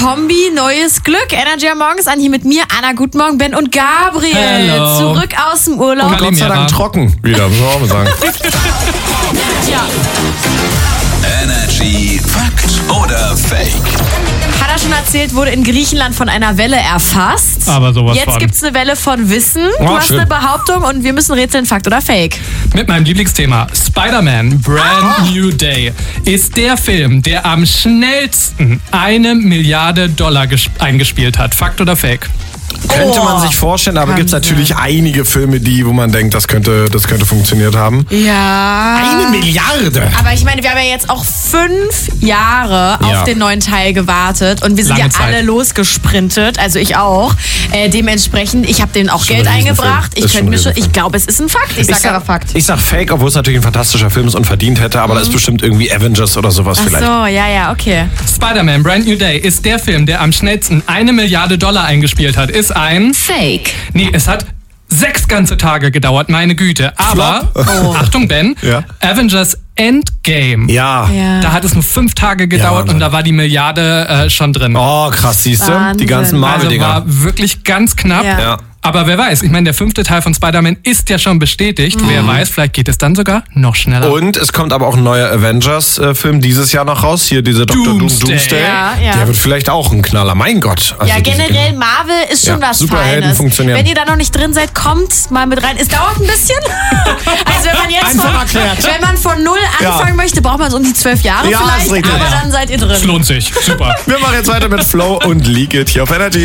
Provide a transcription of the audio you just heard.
Kombi, neues Glück. Energy am Morgens an hier mit mir, Anna, guten Morgen, Ben und Gabriel. Hello. Zurück aus dem Urlaub. Und Gott sei Dank trocken wieder, muss man auch mal sagen. Ja. Energy Fakt oder Fake? Hat er schon erzählt, wurde in Griechenland von einer Welle erfasst. Aber sowas Jetzt von. gibt's eine Welle von Wissen. Du Oh, hast schön. eine Behauptung und wir müssen rätseln, Fakt oder Fake. Mit meinem Lieblingsthema Spider-Man Brand New Day ist der Film, der am schnellsten $1 Milliarde eingespielt hat. Fakt oder Fake? Könnte man sich vorstellen, aber gibt es natürlich einige Filme, wo man denkt, das könnte funktioniert haben. Ja. 1 Milliarde! Aber ich meine, wir haben ja jetzt auch 5 Jahre auf den neuen Teil gewartet und wir sind Lange ja alle Zeit. losgesprintet, also ich auch. Dementsprechend, ich habe denen auch Schon Geld ein Riesenfilm. eingebracht. Ist schon ein Riesenfilm. Ich glaube, es ist ein Fakt. Ich sage aber Fakt. Ich sag Fake, obwohl es natürlich ein fantastischer Film ist und verdient hätte, aber da ist bestimmt irgendwie Avengers oder sowas Ach vielleicht. so, ja, okay. Spider-Man Brand New Day ist der Film, der am schnellsten $1 Milliarde eingespielt hat. Ist ein... Fake. Nee, es hat 6 ganze Tage gedauert, meine Güte. Aber, Achtung Ben, Ja. Avengers Endgame. Ja. Da hat es nur 5 Tage gedauert Wahnsinn. und da war die Milliarde schon drin. Oh, krass, siehst du? Wahnsinn. Die ganzen Also Marvel-Dinger. war wirklich ganz knapp. Ja. Ja. Aber wer weiß, ich meine, der 5. Teil von Spider-Man ist ja schon bestätigt. Wer weiß, vielleicht geht es dann sogar noch schneller. Und es kommt aber auch ein neuer Avengers-Film dieses Jahr noch raus. Hier dieser Dr. Doomsday. Ja. Der wird vielleicht auch ein Knaller. Mein Gott. Also Ja, diese- generell Marvel ist schon Ja, was Superhelden Feines. funktionieren. Wenn ihr da noch nicht drin seid, kommt mal mit rein. Es dauert ein bisschen. Also wenn man jetzt Einfach erklärt. wenn man von 0 anfangen möchte, braucht man so um die 12 Jahre Ja, ist vielleicht. richtig. Aber Ja. dann seid ihr drin. Es lohnt sich. Super. Wir machen jetzt weiter mit Flow und Leak It hier auf Energy.